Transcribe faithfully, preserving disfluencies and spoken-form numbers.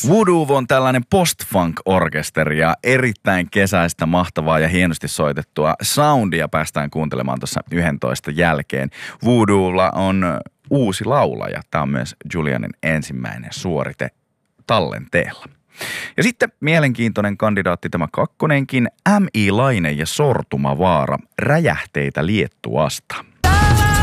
Voodoo on tällainen post-funk-orkesteri ja erittäin kesäistä, mahtavaa ja hienosti soitettua soundia päästään kuuntelemaan tuossa yhdentoista jälkeen. Voodoolla on uusi laulaja. Tämä on myös Julianin ensimmäinen suorite tallenteella. Ja sitten mielenkiintoinen kandidaatti tämä kakkonenkin, M I Laine ja Sortuma Vaara, Räjähteitä Liettuasta.